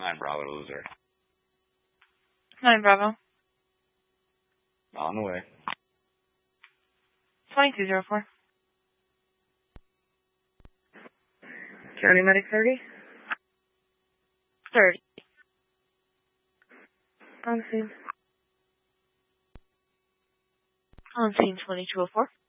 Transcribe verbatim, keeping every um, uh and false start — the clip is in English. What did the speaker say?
Nine Bravo to loser. Nine Bravo. On the way. Twenty-two zero four. County Medic thirty. Thirty. On scene. On scene twenty-two oh four.